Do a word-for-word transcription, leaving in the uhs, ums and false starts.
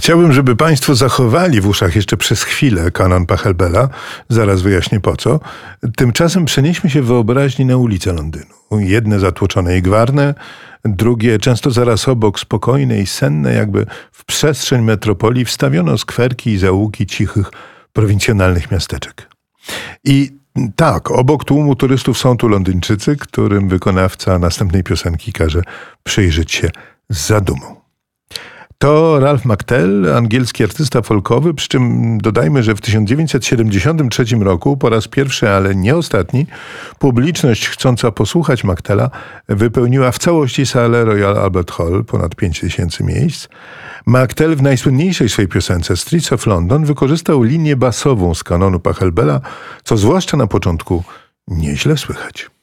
Chciałbym, żeby państwo zachowali w uszach jeszcze przez chwilę kanon Pachelbela. Zaraz wyjaśnię po co. Tymczasem przenieśmy się w wyobraźni na ulice Londynu. Jedne zatłoczone i gwarne, drugie często zaraz obok spokojne i senne, jakby w przestrzeń metropolii wstawiono skwerki i zaułki cichych, prowincjonalnych miasteczek. I tak, obok tłumu turystów są tu Londyńczycy, którym wykonawca następnej piosenki każe przyjrzeć się z zadumą. To Ralph McTell, angielski artysta folkowy, przy czym dodajmy, że w tysiąc dziewięćset siedemdziesiątym trzecim roku po raz pierwszy, ale nie ostatni, publiczność chcąca posłuchać McTella wypełniła w całości salę Royal Albert Hall, ponad pięć tysięcy miejsc. McTell w najsłynniejszej swojej piosence Streets of London wykorzystał linię basową z kanonu Pachelbela, co zwłaszcza na początku nieźle słychać.